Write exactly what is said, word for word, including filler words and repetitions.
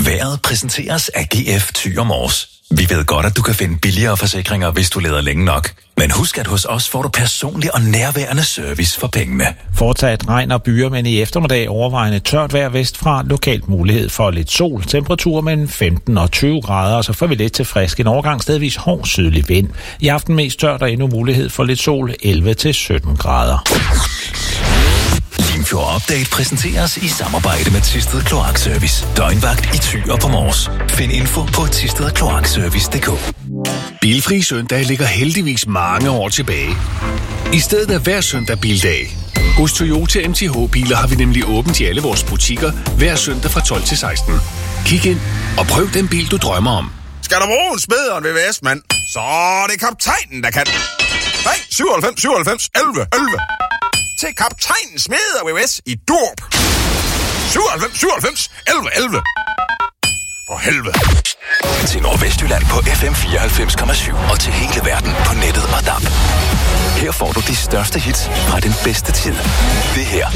Vejret præsenteres af G F Thy og Mors. Vi ved godt, at du kan finde billigere forsikringer, hvis du leder længe nok. Men husk, at hos os får du personlig og nærværende service for pengene. Fortsat regn og byer, men i eftermiddag overvejende tørt vejr vestfra. Lokalt mulighed for lidt sol. Temperatur mellem femten og tyve grader, og så får vi lidt til frisk. En overgang stedvis hård sydlig vind. I aften mest tørt og endnu mulighed for lidt sol. elleve til sytten grader. Limfjord Update præsenteres i samarbejde med Thisted Kloakservice. Døgnvagt i Thy og på Mors. Find info på thisted kloakservice punktum d k. Bilfri søndag ligger heldigvis mange år tilbage. I stedet er hver søndag bildag. Hos Toyota M T H-biler har vi nemlig åbent i alle vores butikker hver søndag fra tolv til seksten. Kig ind og prøv den bil, du drømmer om. Skal der bruge en smed og en V V S, mand? Så er det kaptajnen, der kan. Nej, syvoghalvfems, syvoghalvfems, elleve, elleve. Til kaptajnen smed og V V S i Durp. syvoghalvfems, syvoghalvfems, elleve, elleve. For helvede. Til Nordvestjylland på F M fireoghalvfems komma syv og til hele verden på nettet og D A B. Her får du de største hits fra den bedste tid. Det her